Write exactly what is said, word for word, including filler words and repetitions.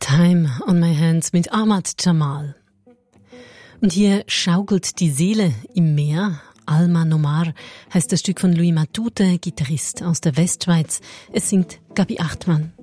Time on my hands mit Ahmad Jamal. Und hier schaukelt die Seele im Meer. Alma Nomar heißt das Stück von Louis Matute, Gitarrist aus der Westschweiz. Es singt Gabi Achtmann.